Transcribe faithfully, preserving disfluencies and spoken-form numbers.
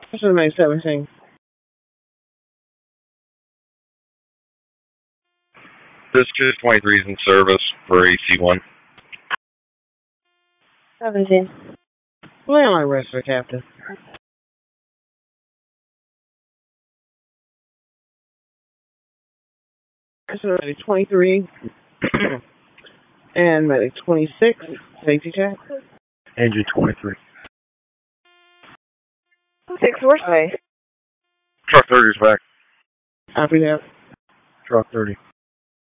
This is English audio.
This is May seventeen. This two twenty-three is in service for A C one. seventeen. Lay on rest for Captain. This is Medic twenty-three. And Medic twenty-six. Safety check. Engine twenty-three. Six horsepower. Truck thirty is back. Copy that. Truck thirty.